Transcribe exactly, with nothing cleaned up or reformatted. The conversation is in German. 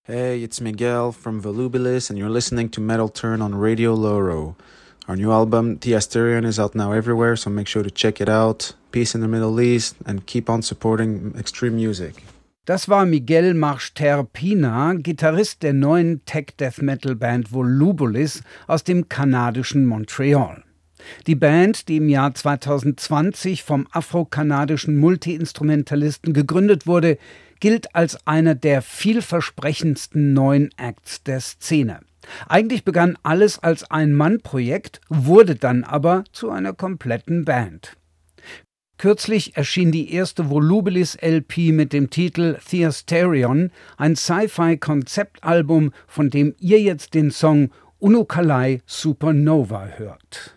Hey, it's Miguel from Volubilis, and you're listening to Metal Turn on Radio Loro. Our new album, The Asterion, is out now everywhere, so make sure to check it out. Peace in the Middle East, and keep on supporting extreme music. Das war Miguel Marchterpina, Gitarrist der neuen Tech-Death-Metal-Band Volubilis aus dem kanadischen Montreal. Die Band, die im Jahr zweitausendzwanzig vom afro-kanadischen Multi-Instrumentalisten gegründet wurde, gilt als einer der vielversprechendsten neuen Acts der Szene. Eigentlich begann alles als Ein-Mann-Projekt, wurde dann aber zu einer kompletten Band. Kürzlich erschien die erste Volubilis-L P mit dem Titel The Asterion, ein Sci-Fi-Konzeptalbum, von dem ihr jetzt den Song Unukalai Supernova hört.